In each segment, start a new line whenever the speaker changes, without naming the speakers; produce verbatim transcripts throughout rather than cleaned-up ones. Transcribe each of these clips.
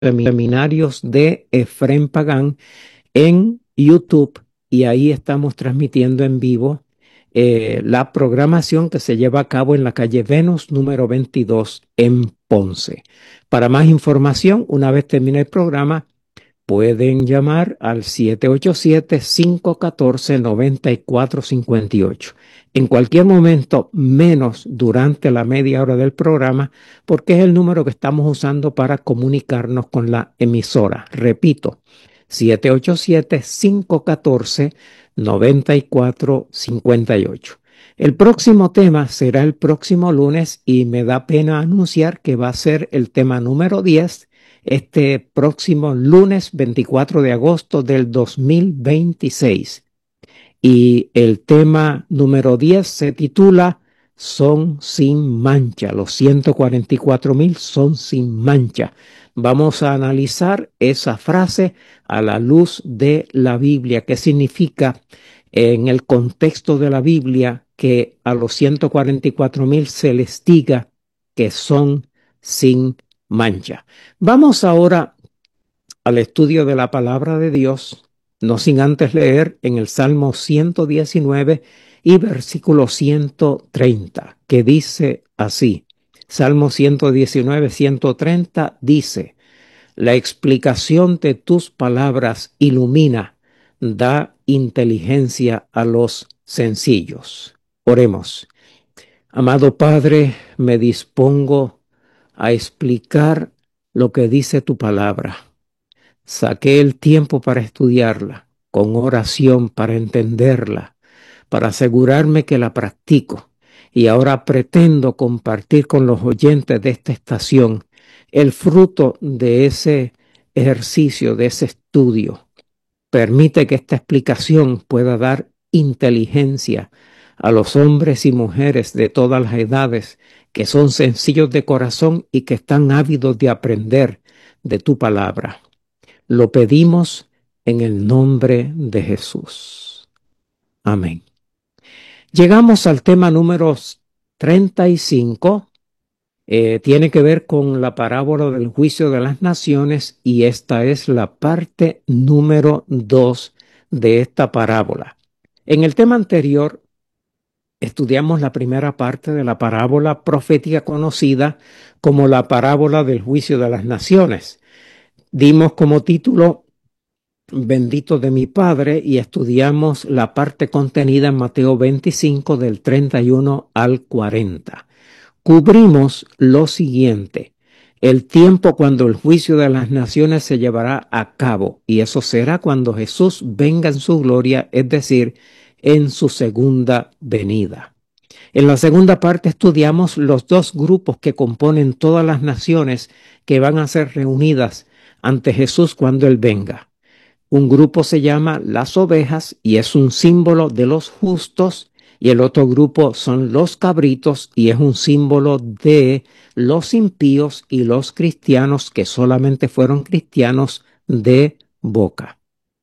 Seminarios de Efrén Pagán en YouTube, y ahí estamos transmitiendo en vivo eh, la programación que se lleva a cabo en la calle Venus número veintidós en Ponce. Para más información, una vez termine el programa, pueden llamar al siete ocho siete, cinco uno cuatro, nueve cuatro cinco ocho. En cualquier momento, menos durante la media hora del programa, porque es el número que estamos usando para comunicarnos con la emisora. Repito, siete ocho siete, cinco uno cuatro, nueve cuatro cinco ocho. El próximo tema será el próximo lunes y me da pena anunciar que va a ser el tema número diez este próximo lunes veinticuatro de agosto del dos mil veintiséis. Y el tema número diez se titula Son sin mancha. Los ciento cuarenta y cuatro mil son sin mancha. Vamos a analizar esa frase a la luz de la Biblia. ¿Qué significa en el contexto de la Biblia que a los ciento cuarenta y cuatro mil se les diga que son sin mancha? Vamos ahora al estudio de la palabra de Dios, no sin antes leer en el Salmo ciento diecinueve y versículo ciento treinta, que dice así. Salmo ciento diecinueve, ciento treinta dice: la explicación de tus palabras ilumina, da inteligencia a los sencillos. Oremos. Amado Padre, me dispongo a explicar lo que dice tu palabra. Saqué el tiempo para estudiarla, con oración para entenderla, para asegurarme que la practico, y ahora pretendo compartir con los oyentes de esta estación el fruto de ese ejercicio, de ese estudio. Permite que esta explicación pueda dar inteligencia a los hombres y mujeres de todas las edades que son sencillos de corazón y que están ávidos de aprender de tu palabra. Lo pedimos en el nombre de Jesús. Amén. Llegamos al tema número treinta y cinco. Eh, tiene que ver con la parábola del juicio de las naciones, y esta es la parte número dos de esta parábola. En el tema anterior estudiamos la primera parte de la parábola profética conocida como la parábola del juicio de las naciones. Dimos como título Bendito de mi Padre, y estudiamos la parte contenida en Mateo veinticinco del treinta y uno al cuarenta. Cubrimos lo siguiente: el tiempo cuando el juicio de las naciones se llevará a cabo, y eso será cuando Jesús venga en su gloria, es decir, en su segunda venida. En la segunda parte estudiamos los dos grupos que componen todas las naciones que van a ser reunidas ante Jesús cuando Él venga. Un grupo se llama las ovejas y es un símbolo de los justos, y el otro grupo son los cabritos y es un símbolo de los impíos y los cristianos que solamente fueron cristianos de boca.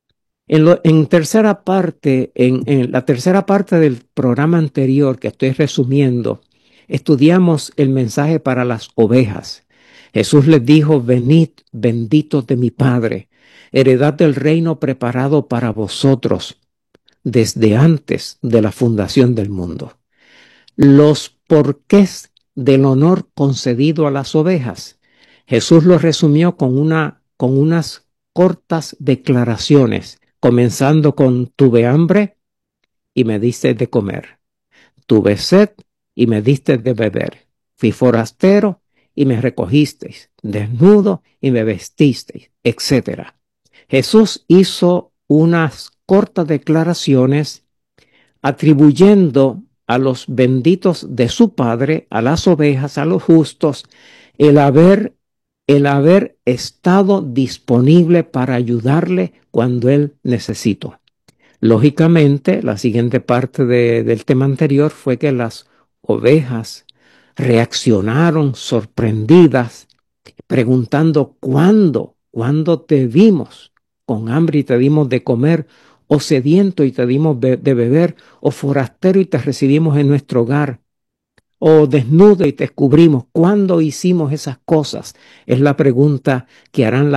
En, lo, en tercera parte, en, en la tercera parte del programa anterior que estoy resumiendo, estudiamos el mensaje para las ovejas. Jesús les dijo: venid, benditos de mi Padre, heredad del reino preparado para vosotros desde antes de la fundación del mundo. Los porqués del honor concedido a las ovejas, Jesús los resumió con, una, con unas cortas declaraciones, comenzando con: tuve hambre y me diste de comer, tuve sed y me diste de beber, fui forastero y me recogisteis, desnudo y me vestisteis, etcétera. Jesús hizo unas cortas declaraciones atribuyendo a los benditos de su Padre, a las ovejas, a los justos, el haber, el haber estado disponible para ayudarle cuando Él necesitó. Lógicamente, la siguiente parte de, del tema anterior fue que las ovejas reaccionaron sorprendidas, preguntando: ¿cuándo? ¿Cuándo te vimos con hambre y te dimos de comer, o sediento y te dimos de beber, o forastero y te recibimos en nuestro hogar? o desnudo y te descubrimos. ¿Cuándo hicimos esas cosas? Es la pregunta que harán